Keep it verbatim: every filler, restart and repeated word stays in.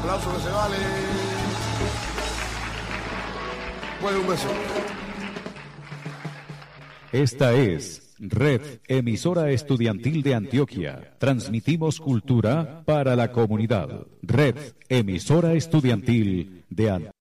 aplauso que se vale. Bueno, un beso. Esta es Red Emisora Estudiantil de Antioquia. Transmitimos cultura para la comunidad. Red Emisora Estudiantil de Antioquia.